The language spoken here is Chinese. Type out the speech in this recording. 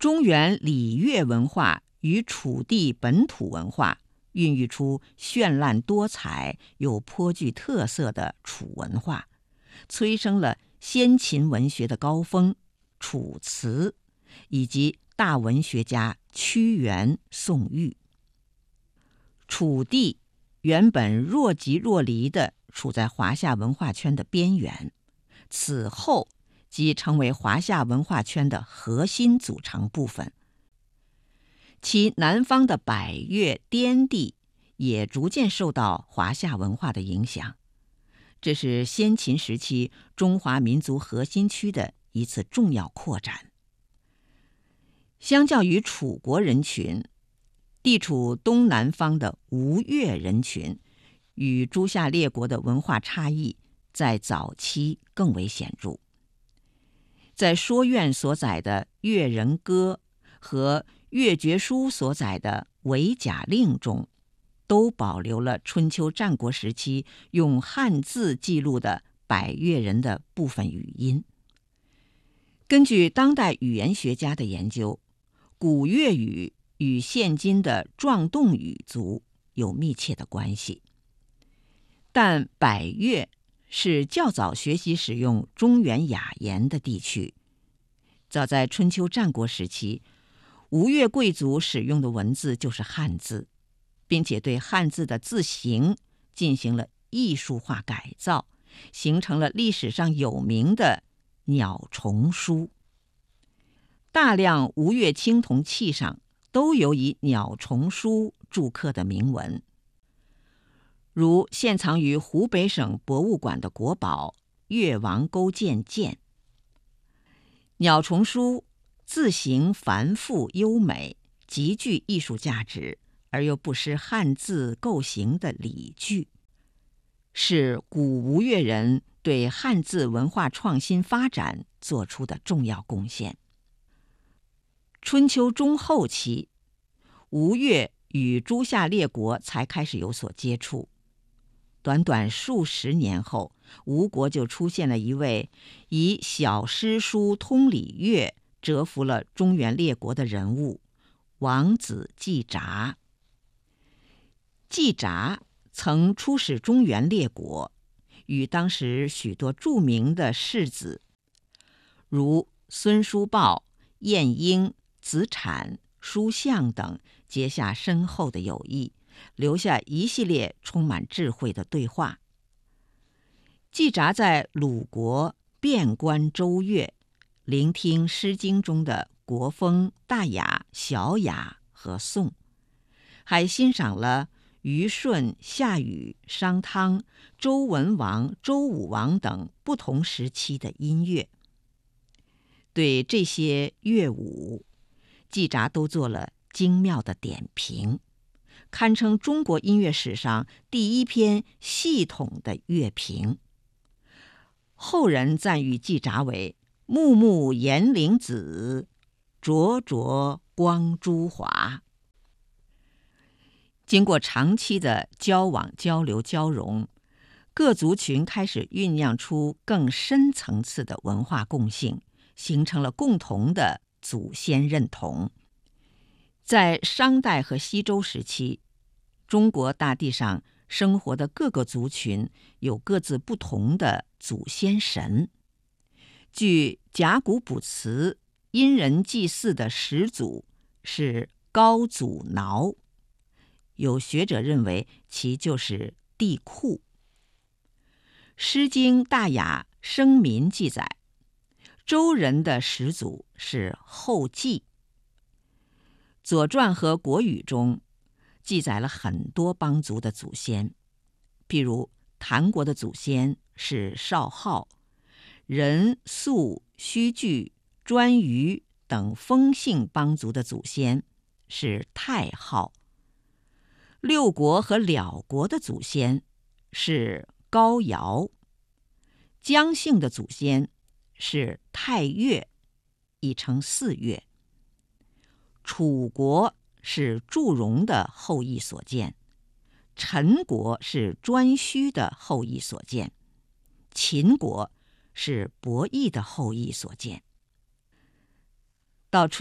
中原礼乐文化与楚地本土文化孕育出绚烂多彩又颇具特色的楚文化，催生了先秦文学的高峰楚辞，以及大文学家屈原、宋玉。楚地原本若即若离地处在华夏文化圈的边缘，此后即成为华夏文化圈的核心组成部分。其南方的百越、滇地也逐渐受到华夏文化的影响，这是先秦时期中华民族核心区的一次重要扩展。相较于楚国人群，地处东南方的吴越人群与诸夏列国的文化差异在早期更为显著。在说苑所载的《越人歌》和越绝书所载的《伪甲令》中，都保留了春秋战国时期用汉字记录的百越人的部分语音。根据当代语言学家的研究，古越语与现今的壮动语族有密切的关系，但百越是较早学习使用中原雅言的地区。早在春秋战国时期，吴越贵族使用的文字就是汉字，并且对汉字的字形进行了艺术化改造，形成了历史上有名的鸟虫书。大量吴越青铜器上都有以鸟虫书铸刻的铭文，如现藏于湖北省博物馆的国宝越王勾践剑。鸟虫书字形繁复优美，极具艺术价值，而又不失汉字构形的理据，是古吴越人对汉字文化创新发展做出的重要贡献。春秋中后期，吴越与诸夏列国才开始有所接触。短短数十年后，吴国就出现了一位以小诗书通礼乐折服了中原列国的人物——王子季札。季札曾出使中原列国，与当时许多著名的士子，如孙叔豹、晏婴、子产、叔向等结下深厚的友谊，留下一系列充满智慧的对话。季札在鲁国遍观周乐，聆听《诗经》中的国风、大雅、小雅和颂，还欣赏了虞舜、夏禹、商汤、周文王、周武王等不同时期的音乐。对这些乐舞，季札都做了精妙的点评，堪称中国音乐史上第一篇系统的乐评。后人赞誉季札为穆穆颜灵子，灼灼光珠华。经过长期的交往、交流、交融，各族群开始酝酿出更深层次的文化共性，形成了共同的祖先认同。在商代和西周时期，中国大地上生活的各个族群有各自不同的祖先神。据甲骨卜辞，殷人祭祀的始祖是高祖挠，有学者认为其就是帝喾。诗经大雅生民记载，周人的始祖是后稷。左传和国语中记载了很多邦族的祖先，譬如谭国的祖先是少昊，任、肃、须据、颛臾等封姓邦族的祖先是太昊，六国和辽国的祖先是高尧，姜姓的祖先是太岳，亦称四岳。楚国是祝融的后裔所建，陈国是颛顼的后裔所建，秦国是伯益的后裔所建。到